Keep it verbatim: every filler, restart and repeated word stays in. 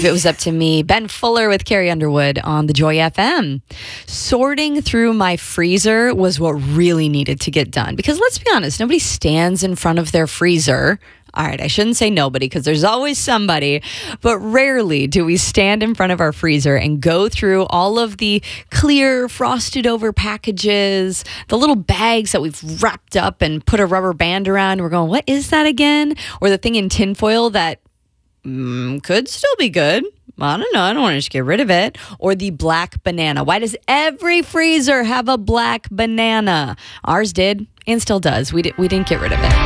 If it was up to me, Ben Fuller with Carrie Underwood on the Joy F M. Sorting through my freezer was what really needed to get done. Because let's be honest, nobody stands in front of their freezer. All right, I shouldn't say nobody because there's always somebody, but rarely do we stand in front of our freezer and go through all of the clear frosted over packages, the little bags that we've wrapped up and put a rubber band around. We're going, what is that again? Or the thing in tinfoil that mm, could still be good. I don't know. I don't want to just get rid of it. Or the black banana. Why does every freezer have a black banana? Ours did and still does. We, di- we didn't get rid of it.